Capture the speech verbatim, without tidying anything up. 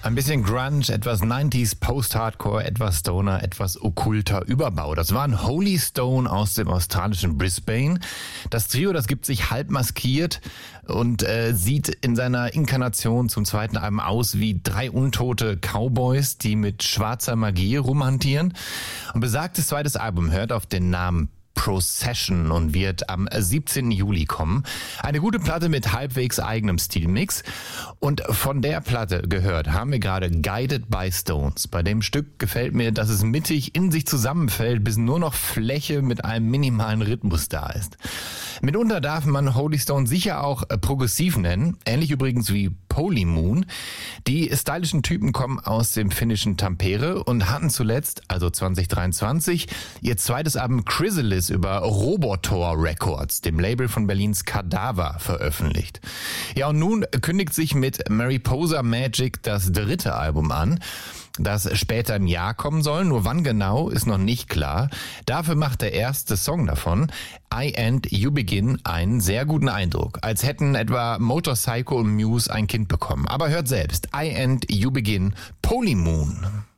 Ein bisschen Grunge, etwas neunziger Post-Hardcore, etwas Stoner, etwas okkulter Überbau. Das war ein Holy Stone aus dem australischen Brisbane. Das Trio, das gibt sich halb maskiert und äh, sieht in seiner Inkarnation zum zweiten Album aus wie drei untote Cowboys, die mit schwarzer Magie rumhantieren. Und besagtes zweites Album hört auf den Namen Procession und wird am siebzehnten Juli kommen. Eine gute Platte mit halbwegs eigenem Stilmix. Und von der Platte gehört haben wir gerade Guided by Stones. Bei dem Stück gefällt mir, dass es mittig in sich zusammenfällt, bis nur noch Fläche mit einem minimalen Rhythmus da ist. Mitunter darf man Holy Stone sicher auch progressiv nennen, ähnlich übrigens wie Polymoon. Die stylischen Typen kommen aus dem finnischen Tampere und hatten zuletzt, also zwanzig dreiundzwanzig, ihr zweites Album Chrysalis über Robotor Records, dem Label von Berlins Kadaver, veröffentlicht. Ja, und nun kündigt sich mit Mariposa Magic das dritte Album an, das später im Jahr kommen soll. Nur wann genau, ist noch nicht klar. Dafür macht der erste Song davon, I and You Begin, einen sehr guten Eindruck. Als hätten etwa Motorcycle und Muse ein Kind bekommen. Aber hört selbst, I and You Begin, Polymoon.